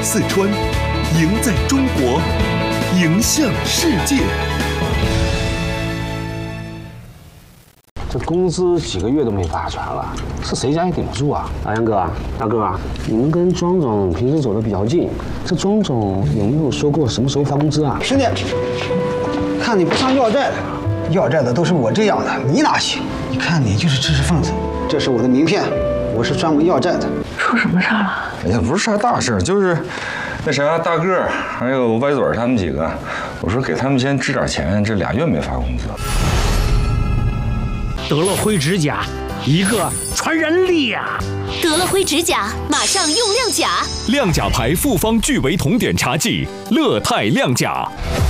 四川，赢在中国，赢向世界。 这工资几个月都没发全了，是谁家也顶不住啊！大杨哥啊，大哥啊，你们跟庄总平时走得比较近，这庄总有没有说过什么时候发工资啊？ 兄弟，看你不像要债的，要债的都是我这样的，你哪行？你看你就是知识分子。这是我的名片，我是专门要债的。 出什么事儿了？ 哎呀，不是啥大事，就是那啥大个儿还有歪嘴他们几个，我说给他们先支点钱，这2月没发工资。 得了灰指甲，一个传染力啊！ 得了灰指甲，马上用亮甲。 亮甲牌复方聚维酮碘茶剂，乐泰亮甲。